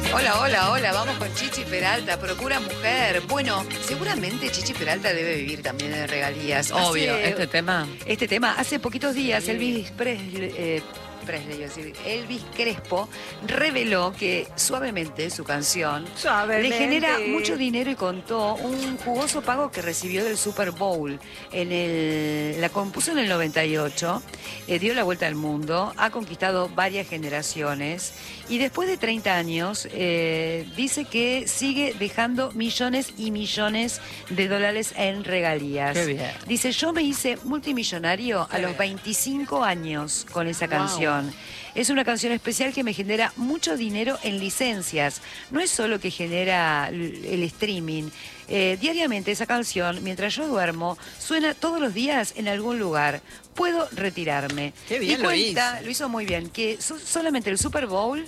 Hola, hola, hola, vamos con Chichi Peralta, Procura Mujer. Bueno, seguramente Chichi Peralta debe vivir también de regalías. Obvio, Este tema, hace poquitos días Elvis Presley, iba a decir, Elvis Crespo reveló que Suavemente, su canción, le genera mucho dinero y contó un jugoso pago que recibió del Super Bowl. La compuso en el 98, dio la vuelta al mundo, ha conquistado varias generaciones y después de 30 años dice que sigue dejando millones y millones de dólares en regalías. Qué bien. Dice, yo me hice multimillonario a los 25 años con esa canción. Es una canción especial que me genera mucho dinero en licencias. No es solo que genera el streaming. Diariamente esa canción, mientras yo duermo, suena todos los días en algún lugar. Puedo retirarme. Qué bien y lo hizo. Lo hizo muy bien. Que solamente el Super Bowl,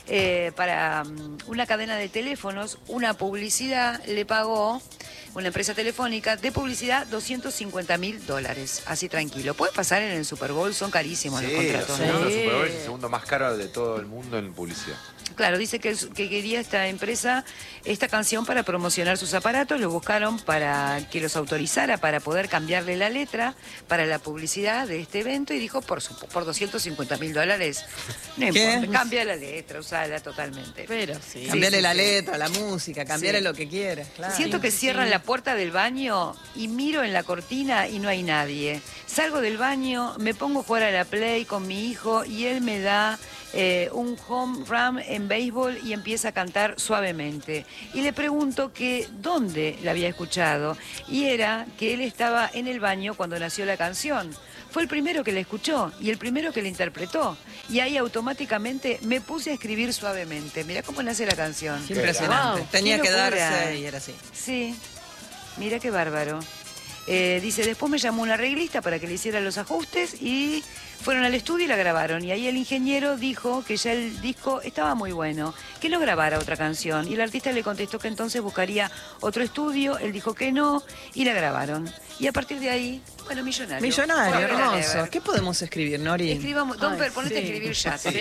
para una cadena de teléfonos, una publicidad le pagó, una empresa telefónica de publicidad, $250.000. Así tranquilo. Puede pasar en el Super Bowl, son carísimos los contratos, el ¿no? Super Bowl es el segundo más caro de todo el mundo en publicidad. Claro, dice que quería esta empresa esta canción para promocionar sus aparatos, lo buscaron para que los autorizara para poder cambiarle la letra para la publicidad de este evento y dijo, por $250.000, no importa, cambia la letra, usala totalmente. Pero sí. Cambiarle la letra, la música, cambiarle lo que quieras. Claro. Siento que cierran la puerta del baño y miro en la cortina y no hay nadie. Salgo del baño, me pongo a jugar a la Play con mi hijo y él me da un home run en béisbol y empieza a cantar Suavemente. Y le pregunto que dónde la había escuchado y era que él estaba en el baño cuando nació la canción. Fue el primero que la escuchó y el primero que la interpretó. Y ahí automáticamente me puse a escribir Suavemente. Mirá cómo nace la canción. Qué impresionante. Wow, tenía qué que locura. darse y era así. Sí, mira qué bárbaro. Dice, después me llamó un arreglista para que le hiciera los ajustes y fueron al estudio y la grabaron. Y ahí el ingeniero dijo que ya el disco estaba muy bueno, que no grabara otra canción. Y el artista le contestó que entonces buscaría otro estudio, él dijo que no y la grabaron. Y a partir de ahí, bueno, millonario. Millonario, Forever and hermoso. ever. ¿Qué podemos escribir, Nori? Escribamos, ponete a escribir ya.